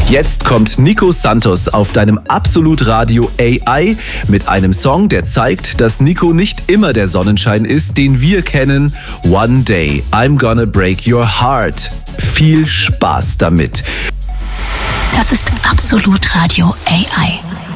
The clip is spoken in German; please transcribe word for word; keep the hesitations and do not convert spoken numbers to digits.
Jetzt kommt Nico Santos auf deinem Absolut-Radio A I mit einem Song, der zeigt, dass Nico nicht immer der Sonnenschein ist, den wir kennen. One Day, I'm Gonna Break Your Heart. Viel Spaß damit. Das ist Absolut Radio A I.